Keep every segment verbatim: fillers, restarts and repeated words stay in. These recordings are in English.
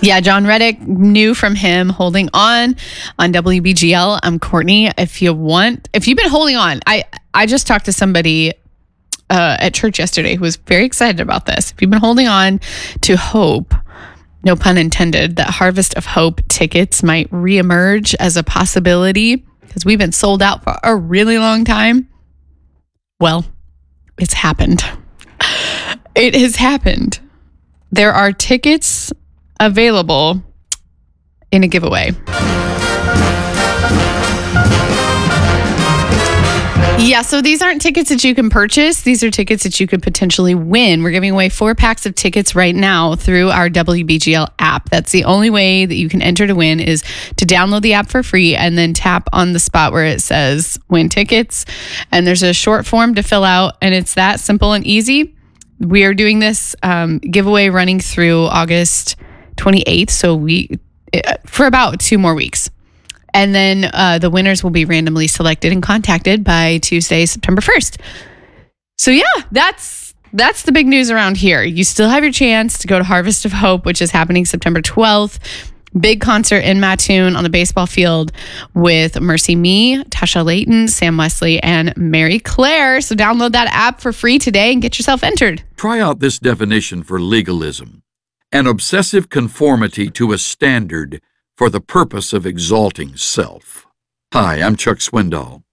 Yeah, John Reddick, knew from him, holding on on W B G L. I'm Courtney. If you want, if you've been holding on, I, I just talked to somebody uh, at church yesterday who was very excited about this. If you've been holding on to hope, no pun intended, that Harvest of Hope tickets might reemerge as a possibility because we've been sold out for a really long time. Well, it's happened. It has happened. There are tickets available in a giveaway. Yeah, so these aren't tickets that you can purchase. These are tickets that you could potentially win. We're giving away four packs of tickets right now through our W B G L app. That's the only way that you can enter to win, is to download the app for free and then tap on the spot where it says win tickets. And there's a short form to fill out, and it's that simple and easy. We are doing this um, giveaway running through August twenty-eighth, so we for about two more weeks. And then uh, the winners will be randomly selected and contacted by Tuesday, September first. So yeah, that's that's the big news around here. You still have your chance to go to Harvest of Hope, which is happening September twelfth. Big concert in Mattoon on the baseball field with Mercy Me, Tasha Layton, Sam Wesley, and Mary Claire. So download that app for free today and get yourself entered. Try out this definition for legalism: an obsessive conformity to a standard for the purpose of exalting self. Hi, I'm Chuck Swindoll.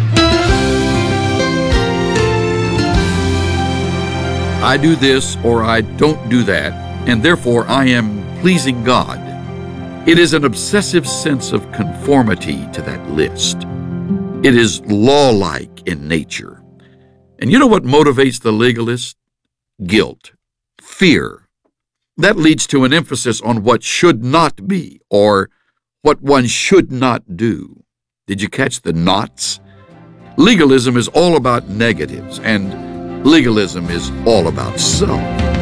I do this or I don't do that, and therefore I am pleasing God. It is an obsessive sense of conformity to that list. It is law-like in nature. And you know what motivates the legalist? Guilt, fear. That leads to an emphasis on what should not be, or what one should not do. Did you catch the knots? Legalism is all about negatives, and legalism is all about self.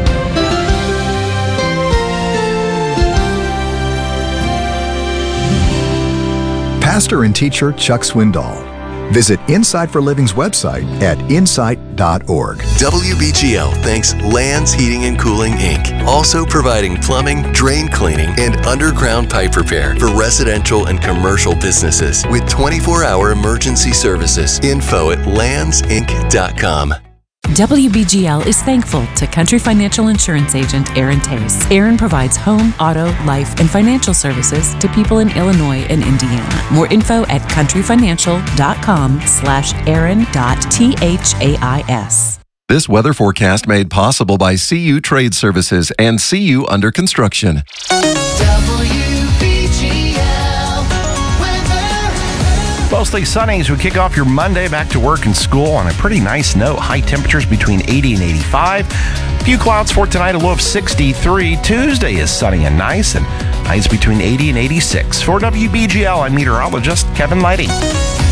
Pastor and teacher Chuck Swindoll. Visit Insight for Living's website at insight dot org. W B G L thanks Lands Heating and Cooling, Incorporated. Also providing plumbing, drain cleaning, and underground pipe repair for residential and commercial businesses with twenty-four hour emergency services. Info at lands inc dot com. W B G L is thankful to Country Financial Insurance Agent Aaron Tace. Aaron provides home, auto, life, and financial services to people in Illinois and Indiana. More info at countryfinancial.com slash Aaron dot T H A I S. This weather forecast made possible by C U Trade Services and C U Under Construction. Mostly sunny as we kick off your Monday back to work and school on a pretty nice note. High temperatures between eighty and eighty-five. A few clouds for tonight, a low of sixty-three. Tuesday is sunny and nice, and highs between eighty and eighty-six. For W B G L, I'm meteorologist Kevin Lighty.